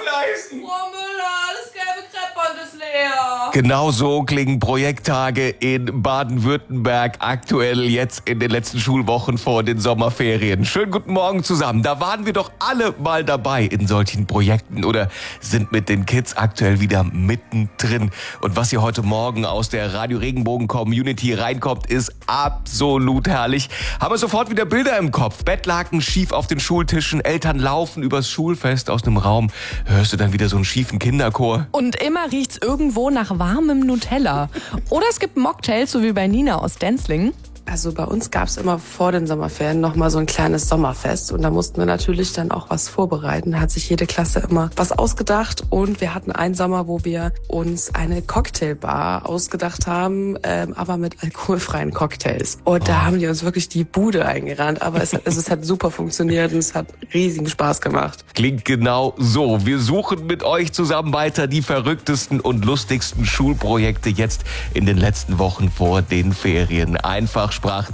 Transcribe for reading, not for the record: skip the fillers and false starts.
aufleisten. Frau Müller, das gelbe Kreppband ist leer. Genau so klingen Projekttage in Baden-Württemberg aktuell jetzt in den letzten Schulwochen vor den Sommerferien. Schönen guten Morgen zusammen. Da waren wir doch alle mal dabei in solchen Projekten oder sind mit den Kids aktuell wieder mittendrin. Und was hier heute Morgen aus der Radio Regenbogen Community reinkommt, ist absolut herrlich. Haben wir sofort wieder Bilder im Kopf. Bettlaken schief auf den Schultischen, Eltern laufen übers Schulfest aus einem Raum. Hörst du dann wieder so einen schiefen Kinderchor? Und immer riecht's irgendwo nach warmem Nutella. Oder es gibt Mocktails, so wie bei Nina aus Denzlingen. Also bei uns gab es immer vor den Sommerferien noch mal so ein kleines Sommerfest und da mussten wir natürlich dann auch was vorbereiten. Da hat sich jede Klasse immer was ausgedacht und wir hatten einen Sommer, wo wir uns eine Cocktailbar ausgedacht haben, aber mit alkoholfreien Cocktails. Und da haben die uns wirklich die Bude eingerannt, aber es hat super funktioniert und es hat riesigen Spaß gemacht. Klingt genau so. Wir suchen mit euch zusammen weiter die verrücktesten und lustigsten Schulprojekte jetzt in den letzten Wochen vor den Ferien. Einfach Sprach